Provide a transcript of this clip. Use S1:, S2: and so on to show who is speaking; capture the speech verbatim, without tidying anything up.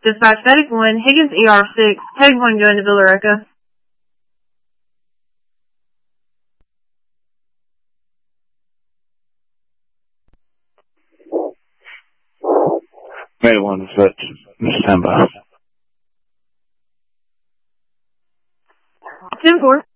S1: Dispatch Medic one, Higgins E R six, Tag one going to Villa Rica.
S2: May one, set. Stand by.
S1: ten four.